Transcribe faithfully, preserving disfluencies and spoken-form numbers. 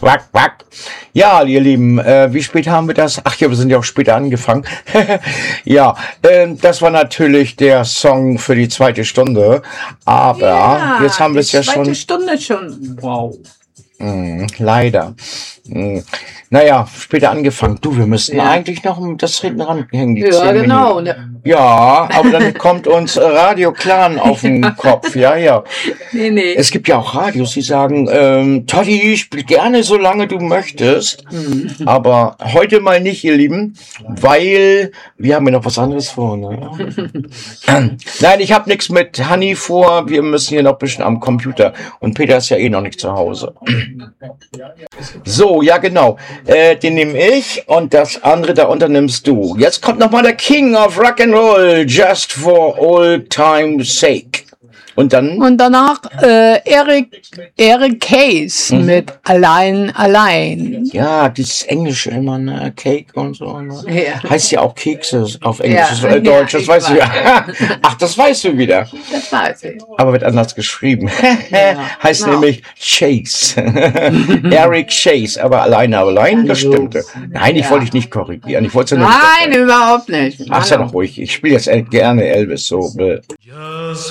Wack, wack. Ja, ihr Lieben, äh, wie spät haben wir das? Ach ja, wir sind ja auch später angefangen. ja, äh, das war natürlich der Song für die zweite Stunde. Aber Ja, jetzt haben wir es die ja schon. zweite Stunde schon. Wow. Hm, leider. Hm. Naja, später angefangen. Du, wir müssten Ja. eigentlich noch das hinten ranhängen. Die Ja, zehn genau. Minuten. Ja, aber dann kommt uns Radio Clan auf den Kopf. Ja, ja. Nee, nee. Es gibt ja auch Radios, die sagen, ähm, Totti, spiel gerne, solange du möchtest. Mhm. Aber heute mal nicht, ihr Lieben, weil wir haben ja noch was anderes vor. Ne? Nein, ich habe nichts mit Honey vor. Wir müssen hier noch ein bisschen am Computer. Und Peter ist ja eh noch nicht zu Hause. So, ja genau. Äh, den nehme ich und das andere da unter nimmst du. Jetzt kommt nochmal der King of Rock'n'Roll, Just for Old Time's Sake. Und dann? Und danach äh, Eric, Eric Case Mhm. mit Allein, Allein. Ja, dieses Englische immer, ne? Cake und so. Ne? Ja. Heißt ja auch Kekse auf Englisch, Ja, äh, Deutsch, ja, das ich weißt du ja. weiß. Ach, das weißt du wieder. Das weiß ich. Aber wird anders geschrieben. Ja, heißt genau. nämlich Chase. Eric Chase, aber alleine, aber allein, das Los. stimmte. Nein, ich Ja. wollte dich nicht korrigieren. Ich wollte es ja nur Nein, überhaupt nicht. Mach's ja noch ruhig. Ich spiele jetzt el- gerne Elvis so. äh. Just